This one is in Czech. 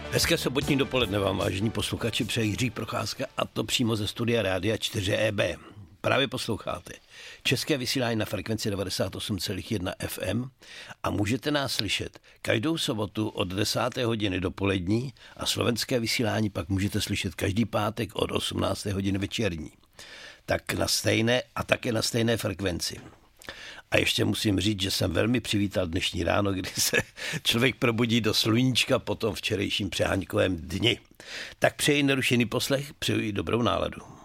Hezké sobotní dopoledne vám, vážení posluchači, přeje Jiří Procházka, a to přímo ze studia Rádia 4EB. Právě posloucháte české vysílání na frekvenci 98,1 FM a můžete nás slyšet každou sobotu od 10. hodiny dopolední a slovenské vysílání pak můžete slyšet každý pátek od 18. hodiny večerní. Tak na stejné a také na stejné frekvenci. A ještě musím říct, že jsem velmi přivítal dnešní ráno, kdy se člověk probudí do sluníčka po tom včerejším přeháňkovém dni. Tak přeji nerušený poslech, přeji dobrou náladu.